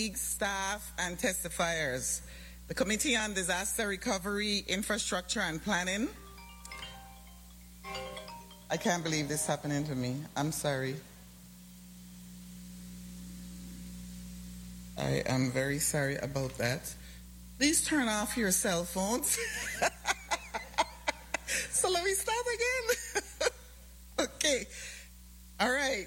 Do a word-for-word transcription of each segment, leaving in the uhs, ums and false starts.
Staff, and testifiers. The Committee on Disaster Recovery, Infrastructure and Planning. I can't believe this happening to me. I'm sorry. I am very sorry about that. Please turn off your cell phones. So let me start again. Okay. All right.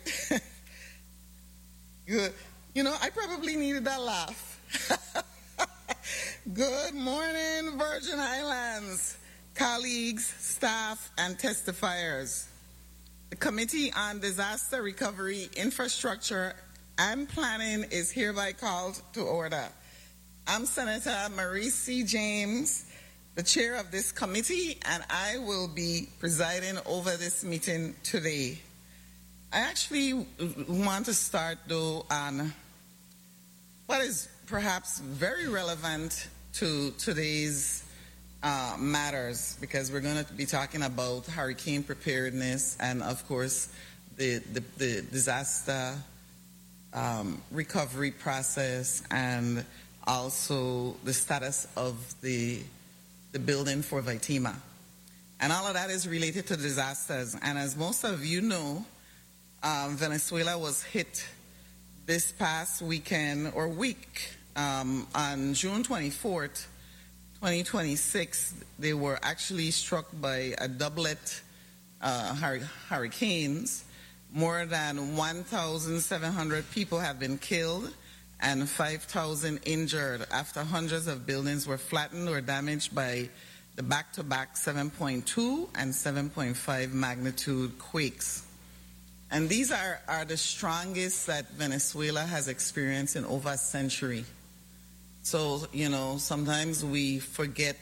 Good. You know, I probably needed that laugh. Good morning, Virgin Islands, colleagues, staff, and testifiers. The Committee on Disaster Recovery, Infrastructure, and Planning is hereby called to order. I'm Senator Marie C. James, the chair of this committee, and I will be presiding over this meeting today. I actually want to start, though, on what is perhaps very relevant to today's uh, matters, because we're going to be talking about hurricane preparedness and, of course, the, the, the disaster um, recovery process, and also the status of the, the building for Vitima. And all of that is related to disasters. And as most of you know, um, Venezuela was hit this past weekend or week um, on June twenty-fourth, twenty twenty-six. They were actually struck by a doublet uh, hur hurricanes. More than one thousand seven hundred people have been killed and five thousand injured after hundreds of buildings were flattened or damaged by the back-to-back seven point two and seven point five magnitude quakes. And these are, are the strongest that Venezuela has experienced in over a century. So, you know, sometimes we forget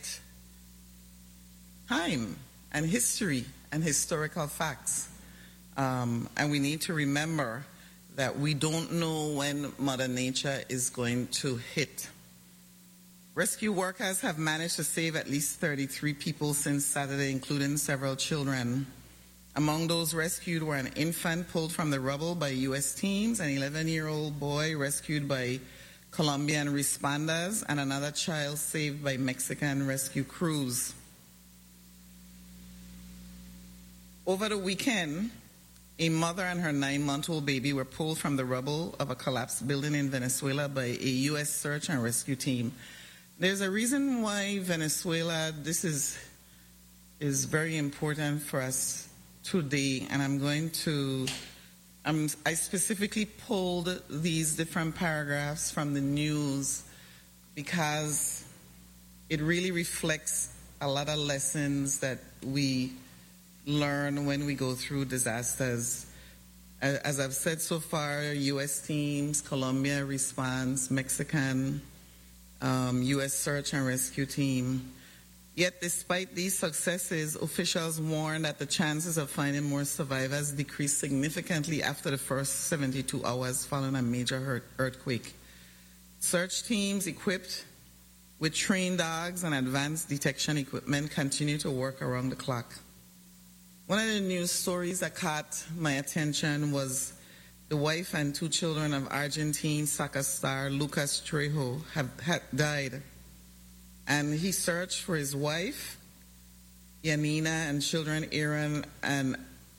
time and history and historical facts. Um, and we need to remember that we don't know when Mother Nature is going to hit. Rescue workers have managed to save at least thirty-three people since Saturday, including several children. Among those rescued were an infant pulled from the rubble by U S teams, an eleven-year-old boy rescued by Colombian responders, and another child saved by Mexican rescue crews. Over the weekend, a mother and her nine-month-old baby were pulled from the rubble of a collapsed building in Venezuela by a U S search and rescue team. There's a reason why Venezuela, this is, is very important for us today, and I'm going to, um, I specifically pulled these different paragraphs from the news because it really reflects a lot of lessons that we learn when we go through disasters. As I've said so far, U S teams, Colombia response, Mexican, um, U S search and rescue team. Yet despite these successes, officials warn that the chances of finding more survivors decreased significantly after the first seventy-two hours following a major earthquake. Search teams equipped with trained dogs and advanced detection equipment continue to work around the clock. One of the news stories that caught my attention was the wife and two children of Argentine soccer star Lucas Trejo have had died. And he searched for his wife, Yanina, and children Aaron and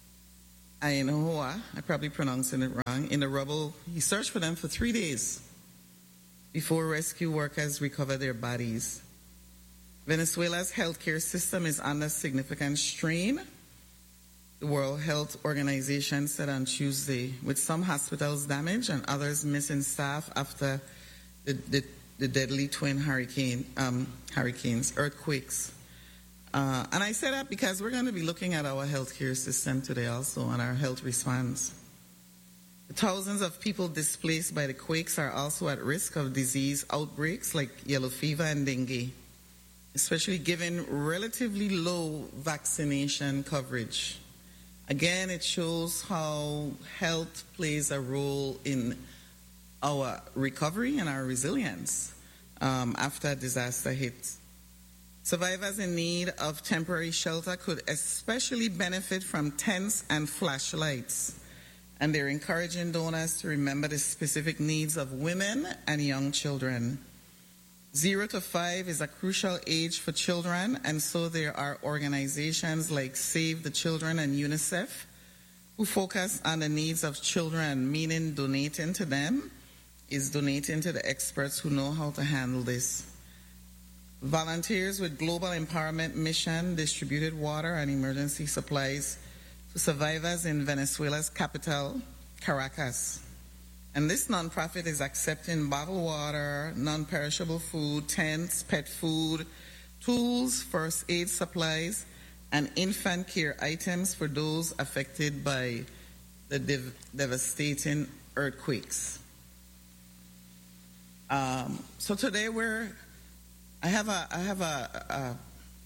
Ainhoa, I probably pronounced it wrong, in the rubble. He searched for them for three days before rescue workers recovered their bodies. Venezuela's healthcare system is under significant strain, the World Health Organization said on Tuesday, with some hospitals damaged and others missing staff after the, the, the deadly twin hurricane, um, hurricanes, earthquakes. Uh, and I say that because we're going to be looking at our healthcare system today also and our health response. The thousands of people displaced by the quakes are also at risk of disease outbreaks like yellow fever and dengue, especially given relatively low vaccination coverage. Again, it shows how health plays a role in our recovery and our resilience um, after a disaster hits. Survivors in need of temporary shelter could especially benefit from tents and flashlights. and they're encouraging donors to remember the specific needs of women and young children. Zero to five is a crucial age for children, and so there are organizations like Save the Children and UNICEF who focus on the needs of children, meaning donating to them is donating to the experts who know how to handle this. Volunteers with Global Empowerment Mission distributed water and emergency supplies to survivors in Venezuela's capital, Caracas. And this nonprofit is accepting bottled water, non-perishable food, tents, pet food, tools, first aid supplies, and infant care items for those affected by the dev- devastating earthquakes. Um, so today we're, I have a, I have a, a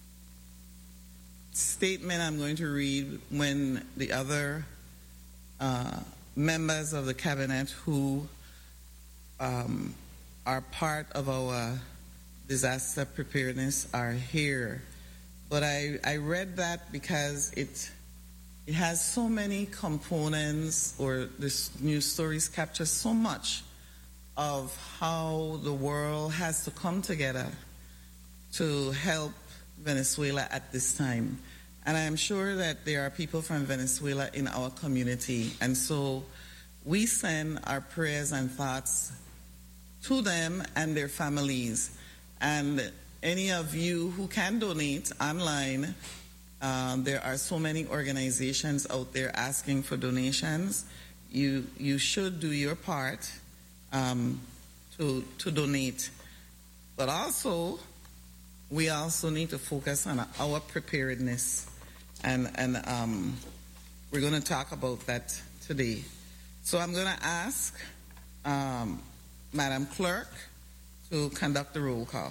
statement I'm going to read when the other uh, members of the cabinet who um, are part of our disaster preparedness are here. But I, I read that because it it has so many components, or this news stories capture so much of how the world has to come together to help Venezuela at this time. And I am sure that there are people from Venezuela in our community. And so we send our prayers and thoughts to them and their families. And any of you who can donate online, um, there are so many organizations out there asking for donations. You, you should do your part um, to, to donate. But also, we also need to focus on our preparedness. And, and um, we're going to talk about that today. So I'm going to ask um, Madam Clerk to conduct the roll call.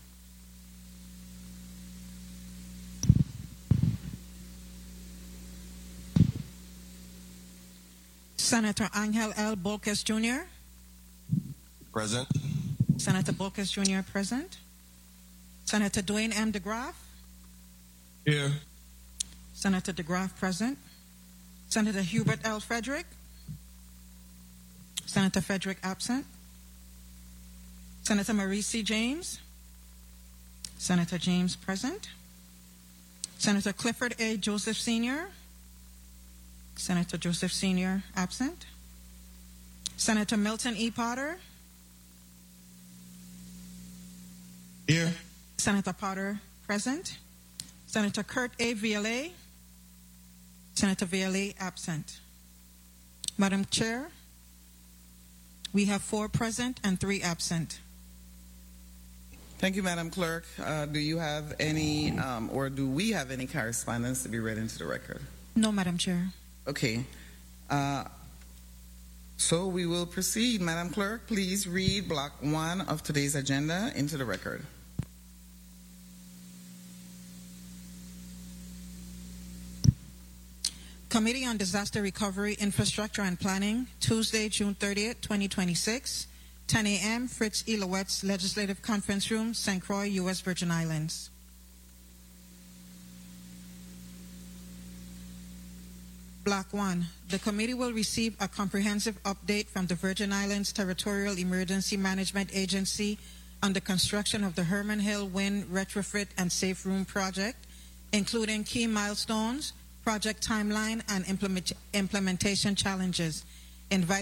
Senator Angel L. Bolkes Junior Present. Senator Bolkes Junior present. Senator Dwayne M. DeGraff. Here. Senator DeGraff present. Senator Hubert L. Frederick. Senator Frederick absent. Senator Marie C. James. Senator James present. Senator Clifford A. Joseph Senior Senator Joseph Senior absent. Senator Milton E. Potter. Here. Senator Potter present. Senator Kurt A. Vialet. Senator Vialet absent. Madam Chair, we have four present and three absent. Thank you, Madam Clerk. Uh, do you have any, um, or do we have any correspondence to be read into the record? No, Madam Chair. Okay. Uh, so we will proceed. Madam Clerk, please read block one of today's agenda into the record. Committee on Disaster Recovery, Infrastructure and Planning, Tuesday, June thirtieth, twenty twenty-six, ten a m, Fritz E. Lowette's Legislative Conference Room, Saint Croix, U S Virgin Islands. Block one. The committee will receive a comprehensive update from the Virgin Islands Territorial Emergency Management Agency on the construction of the Herman Hill Wind Retrofit and Safe Room project, including key milestones, project timeline, and implement- implementation challenges. Invited